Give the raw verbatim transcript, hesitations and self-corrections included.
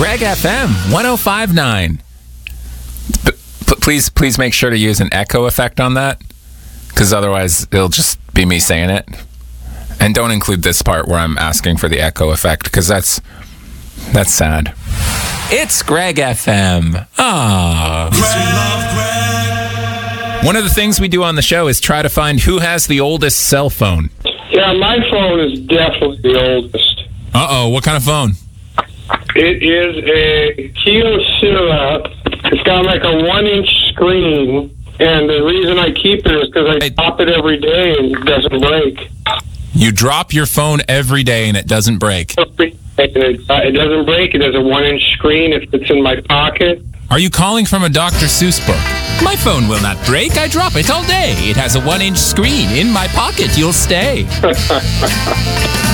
Greg F M one oh five point nine. P- p- please, please make sure to use an echo effect on that, because otherwise it'll just be me saying it. And don't include this part where I'm asking for the echo effect, because that's that's sad. It's Greg F M. Ah. One of the things we do on the show is try to find who has the oldest cell phone. Yeah, my phone is definitely the oldest. Uh-oh, what kind of phone? It is a Kyocera. It's got like a one-inch screen, and the reason I keep it is because I drop it every day and it doesn't break. You drop your phone every day and it doesn't break. It, it doesn't break. It has a one-inch screen. It fits in my pocket. Are you calling from a Doctor Seuss book? My phone will not break. I drop it all day. It has a one-inch screen. In my pocket, you'll stay.